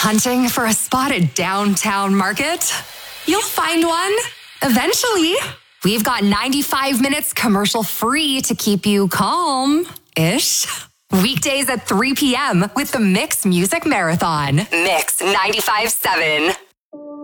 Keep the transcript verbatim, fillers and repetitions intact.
Hunting for a spot at Downtown Market? You'll find one. Eventually. We've got ninety-five minutes commercial free to keep you calm-ish. Weekdays at three p.m. with the Mix Music Marathon. Mix ninety-five point seven.